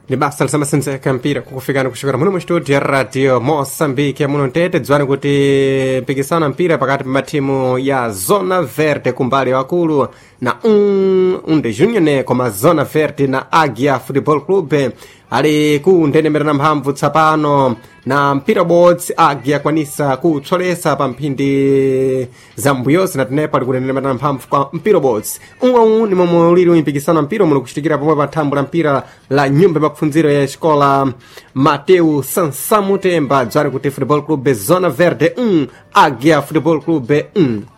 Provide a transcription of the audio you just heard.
ni basa lisamasenzeka mpira kukufikana kuchokera muno mu studio ya radio Moçambique muno Tete. Dziwani kuti mpikisano mpira pakati pa matimu ya Zona Verde kumbali wakulu na unde junior ne koma Zona Verde na Águia Futebol Clube ali kundenemera na mphamvu tsapano na mpira bots Águia kwanisa kutsolesa pa mphindi za mbuyozi na tenepo ali kundenemera na mphamvu kwa mpira bots ni momwe uliri mpikisano mpira muno kuchitikira pomwe pa thambo la mpira la nyumba mapfundziro ya escola Mateu Sansamutemba. Dziwani kuti Futebol Clube Zona Verde Águia Futebol Clube